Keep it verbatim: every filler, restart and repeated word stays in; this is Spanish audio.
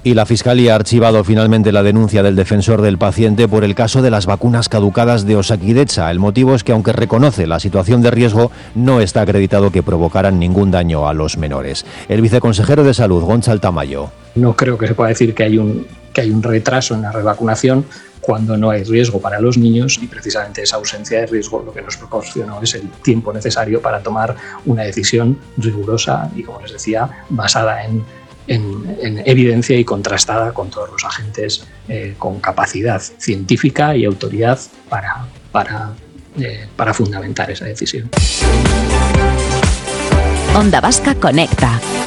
Y la Fiscalía ha archivado finalmente la denuncia del defensor del paciente por el caso de las vacunas caducadas de Osakidetza. El motivo es que, aunque reconoce la situación de riesgo, no está acreditado que provocaran ningún daño a los menores. El viceconsejero de Salud, Gonçal Tamayo. No creo que se pueda decir que hay un, que hay un retraso en la revacunación cuando no hay riesgo para los niños, y precisamente esa ausencia de riesgo lo que nos proporcionó es el tiempo necesario para tomar una decisión rigurosa y, como les decía, basada en En, en evidencia y contrastada con todos los agentes eh, con capacidad científica y autoridad para, para, eh, para fundamentar esa decisión. Onda Vasca Conecta.